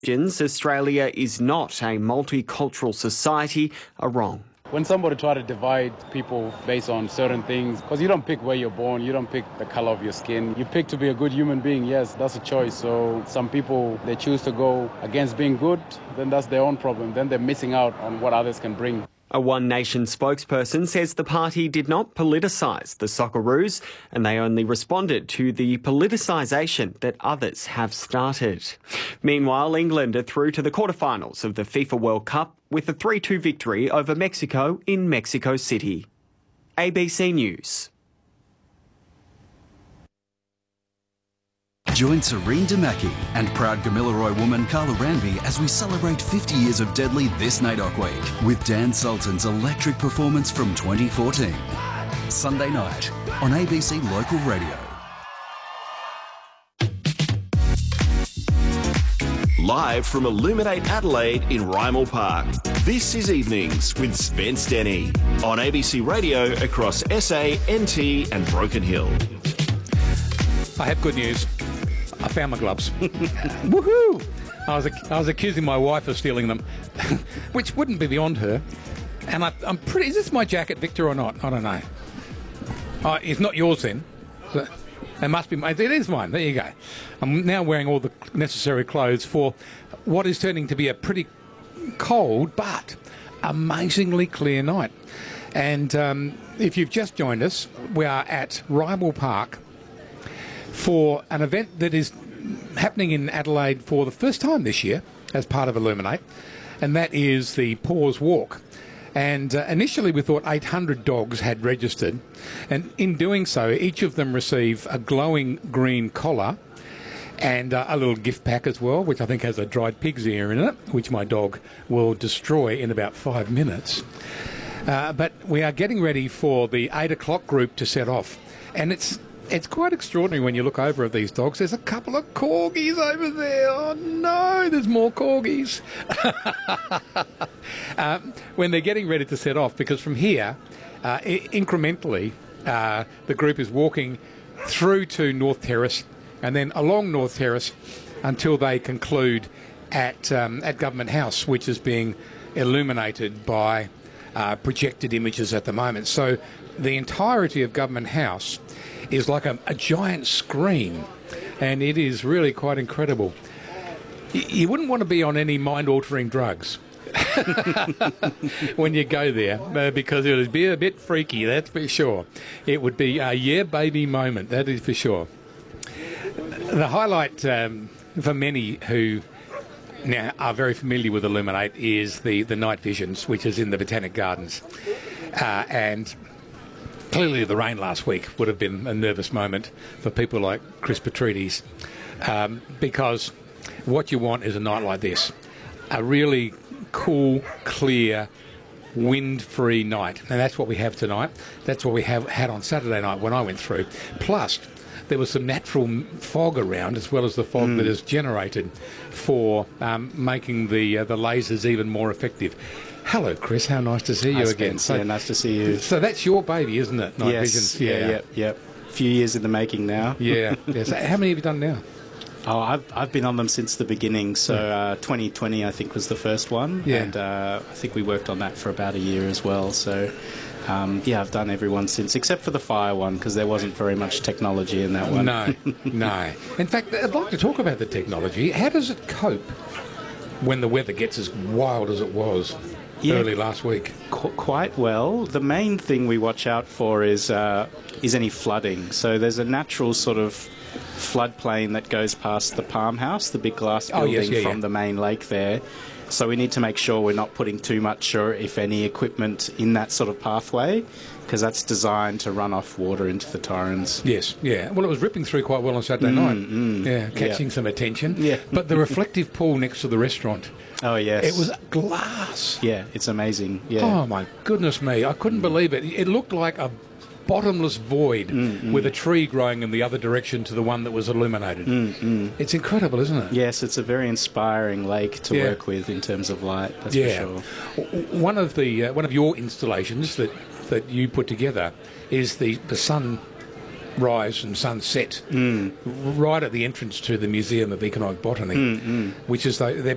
Australia is not a multicultural society are wrong. When somebody try to divide people based on certain things, because you don't pick where you're born, you don't pick the color of your skin, you pick to be a good human being, yes, that's a choice. So some people, they choose to go against being good, then that's their own problem. Then they're missing out on what others can bring. A One Nation spokesperson says the party did not politicise the Socceroos and they only responded to the politicisation that others have started. Meanwhile, England are through to the quarterfinals of the FIFA World Cup with a 3-2 victory over Mexico in Mexico City. ABC News. Join Serene Damaki and proud Gamilaroi woman Carla Ranby as we celebrate 50 years of Deadly this NAIDOC week with Dan Sultan's electric performance from 2014. Sunday night on ABC Local Radio. Live from Illuminate Adelaide in Rymal Park. This is Evenings with Spence Denny on ABC Radio across SA, NT and Broken Hill. I have good news. I found my gloves. Woohoo! I was accusing my wife of stealing them, which wouldn't be beyond her. And I'm pretty... Is this my jacket, Victor, or not? I don't know. Oh, it's not yours then. It must be mine. It is mine. There you go. I'm now wearing all the necessary clothes for what is turning to be a pretty cold but amazingly clear night. And if you've just joined us, we are at Rymal Park for an event that is happening in Adelaide for the first time this year as part of Illuminate, and that is the Paws Walk. And initially we thought 800 dogs had registered, and in doing so each of them receive a glowing green collar and a little gift pack as well, which I think has a dried pig's ear in it, which my dog will destroy in about 5 minutes. But we are getting ready for the 8 o'clock group to set off, and it's quite extraordinary when you look over at these dogs. There's a couple of corgis over there. Oh, no, there's more corgis. When they're getting ready to set off, because from here, incrementally, the group is walking through to North Terrace and then along North Terrace until they conclude at Government House, which is being illuminated by projected images at the moment. So the entirety of Government House is like a giant screen, and it is really quite incredible. You wouldn't want to be on any mind-altering drugs when you go there, because it would be a bit freaky, that's for sure. It would be a yeah baby moment, that is for sure. The highlight for many who now are very familiar with Illuminate is the night visions, which is in the Botanic Gardens, and clearly the rain last week would have been a nervous moment for people like Chris Petrides, because what you want is a night like this, a really cool, clear, wind-free night. And that's what we have tonight. That's what we had on Saturday night when I went through. Plus, there was some natural fog around, as well as the fog that is generated for making the lasers even more effective. Hello, Chris. How nice to see you again. So, nice to see you. So that's your baby, isn't it? Night Visions. Yeah. Yep. A few years in the making now. Yeah. So how many have you done now? Oh, I've been on them since the beginning. So 2020, I think, was the first one. Yeah. And I think we worked on that for about a year as well. So, I've done every one since, except for the fire one, because there wasn't very much technology in that one. No. In fact, I'd like to talk about the technology. How does it cope when the weather gets as wild as it was early last week? Quite well. The main thing we watch out for is any flooding. So there's a natural sort of floodplain that goes past the Palm House, the big glass building from the main lake there. So we need to make sure we're not putting too much, or if any, equipment in that sort of pathway, because that's designed to run off water into the Torrens. Yes, yeah. Well, it was ripping through quite well on Saturday night. Catching some attention. Yeah. But the reflective pool next to the restaurant. Oh, yes. It was glass. Yeah, it's amazing. Yeah. Oh, my goodness me. I couldn't believe it. It looked like a bottomless void with a tree growing in the other direction to the one that was illuminated. It's incredible, isn't it? Yes, it's a very inspiring lake to work with in terms of light, that's for sure. One of your installations that you put together is the sunrise and sunset right at the entrance to the Museum of Economic Botany, which is they're